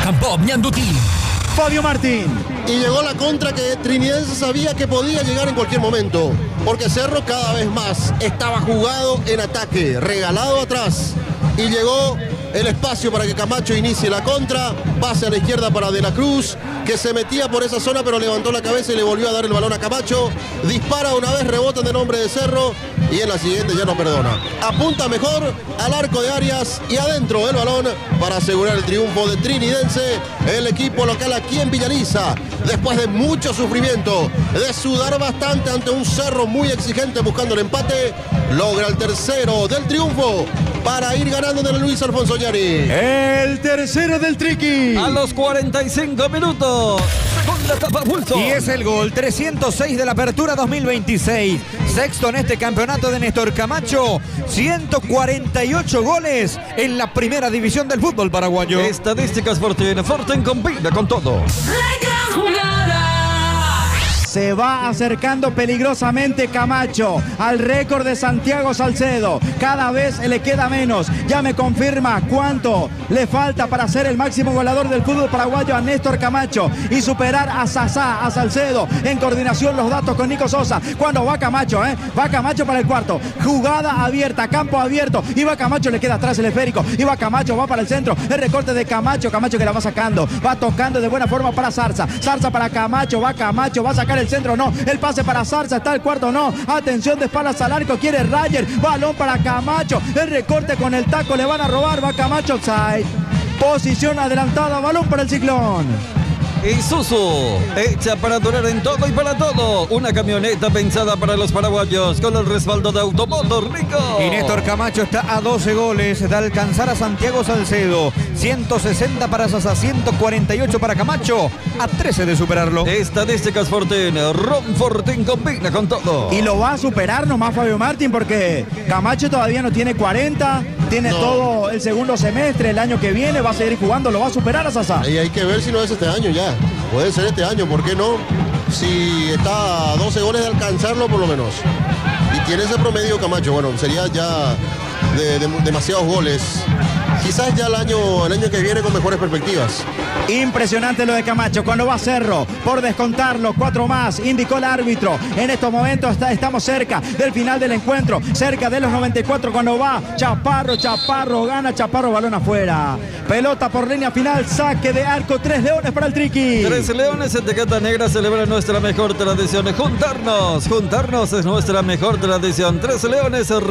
Campo Ñandutí. Fabio Martín. Y llegó la contra que Trinidense sabía que podía llegar en cualquier momento, porque Cerro cada vez más estaba jugado en ataque, regalado atrás, y llegó el espacio para que Camacho inicie la contra, pase a la izquierda para De la Cruz, que se metía por esa zona pero levantó la cabeza y le volvió a dar el balón a Camacho, dispara una vez, rebota en el nombre de Cerro y en la siguiente ya no perdona. Apunta mejor al arco de Arias y adentro el balón para asegurar el triunfo de Trinidense, el equipo local aquí en Villaliza, después de mucho sufrimiento, de sudar bastante ante un Cerro muy exigente buscando el empate, logra el tercero del triunfo para ir ganando de Luis Alfonso Yari. El tercero del Triqui. A los 45 minutos. Segunda etapa, Wilson. Y es el gol 306 de la apertura 2026. Sexto en este campeonato de Néstor Camacho. 148 goles en la primera división del fútbol paraguayo. Estadísticas Fortín. Fortín combina con todo. Se va acercando peligrosamente Camacho al récord de Santiago Salcedo. Cada vez le queda menos. Ya me confirma cuánto le falta para ser el máximo goleador del fútbol paraguayo a Néstor Camacho y superar a Sasá, a Salcedo. En coordinación los datos con Nico Sosa. Cuando va Camacho, va Camacho para el cuarto. Jugada abierta, campo abierto. Y va Camacho, le queda atrás el esférico. Y va Camacho, va para el centro. El recorte de Camacho. Camacho que la va sacando. Va tocando de buena forma para Zarza. Zarza para Camacho, va a sacar el centro, no, el pase para Zarza, está el cuarto, no, atención de espaldas al arco, quiere Rayer, balón para Camacho, el recorte con el taco, le van a robar, va Camacho, offside, posición adelantada, balón para el Ciclón. Isuzu, hecha para durar en todo y para todo. Una camioneta pensada para los paraguayos con el respaldo de Automotor Rico. Y Néstor Camacho está a 12 goles de alcanzar a Santiago Salcedo. 160 para Sasa, 148 para Camacho. A 13 de superarlo. Estadísticas Fortín. Ron Fortín combina con todo. Y lo va a superar nomás Fabio Martín porque Camacho todavía no tiene 40. Tiene todo el segundo semestre, el año que viene va a seguir jugando, lo va a superar a Sasa. Y hay que ver si no es este año ya. Puede ser este año, ¿por qué no? Si está a 12 goles de alcanzarlo por lo menos. Y tiene ese promedio Camacho, bueno, sería ya de demasiados goles. Quizás ya el año que viene con mejores perspectivas. Impresionante lo de Camacho, cuando va Cerro, por descontarlo, 4 más, indicó el árbitro. En estos momentos estamos cerca del final del encuentro, cerca de los 94, cuando va Chaparro, gana Chaparro, balón afuera. Pelota por línea final, saque de arco, 3 leones para el Triqui. 3 leones en Tecata Negra celebra nuestra mejor tradición. Juntarnos es nuestra mejor tradición. 3 leones